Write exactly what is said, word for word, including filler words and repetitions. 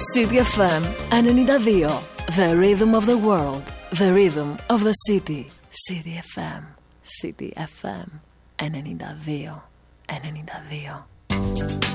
City εφ εμ ενενήντα δύο. The rhythm of the world. The rhythm of the city. City εφ εμ. City εφ εμ ενενήντα δύο. ενενήντα δύο.